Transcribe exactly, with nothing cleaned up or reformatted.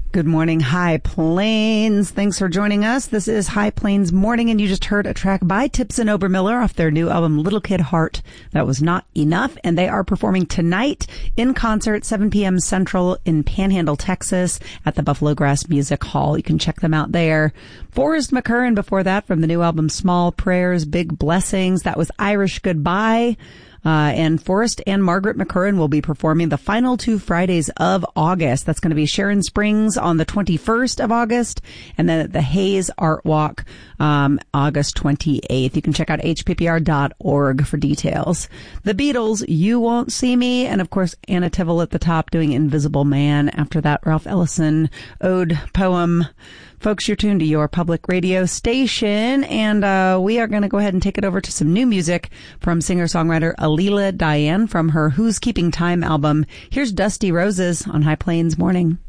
Good morning, High Plains. Thanks for joining us. This is High Plains Morning, and you just heard a track by Tipson Obermiller off their new album, Little Kid Heart. That was not enough, and they are performing tonight in concert, seven p.m. Central in Panhandle, Texas, at the Buffalo Grass Music Hall. You can check them out there. Forrest McCurran before that from the new album, Small Prayers, Big Blessings. That was Irish Goodbye. Uh, and Forrest and Margaret McCurran will be performing the final two Fridays of August. That's going to be Sharon Springs on the twenty-first of August, and then at the Hayes Art Walk, um, August twenty-eighth. You can check out H P P R dot org for details. The Beatles, You Won't See Me, and of course Anna Tivel at the top doing Invisible Man. After that, Ralph Ellison, ode, poem. Folks, you're tuned to your public radio station, and uh we are going to go ahead and take it over to some new music from singer-songwriter Alila Diane from her Who's Keeping Time album. Here's Dusty Roses on High Plains Morning.